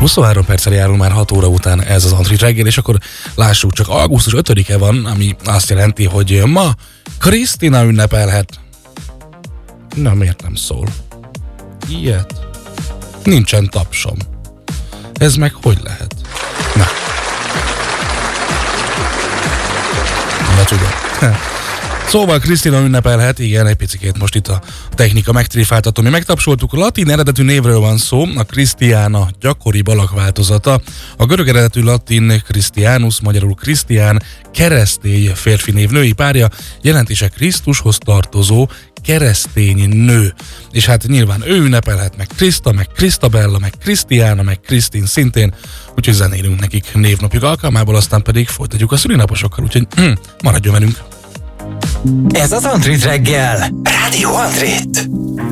23 perccel járunk már 6 óra után, ez az Antrit reggel, és akkor lássuk, csak augusztus 5-e van, ami azt jelenti, hogy ma Krisztina ünnepelhet. Na, miért nem szól? Ilyet? Nincsen tapsom. Ez meg hogy lehet? Na. Na, tudom. Szóval Krisztina ünnepelhet, igen, egy picikét most itt a technika megtrifáltató. Mi megtapsoltuk, a latin eredetű névről van szó, a Krisztiána gyakoribb alakváltozata. A görög eredetű latin Christianus, magyarul Krisztián, keresztény férfi név, női párja, jelentése Krisztushoz tartozó keresztény nő. És hát nyilván ő ünnepelhet, meg Kriszta, meg Krisztabella, meg Krisztiána, meg Krisztin szintén, úgyhogy zenélünk nekik névnapjuk alkalmából, aztán pedig folytatjuk a szülinaposokkal, úgyhogy maradjon velünk! Ez az Antrit reggel. Rádió Antrit.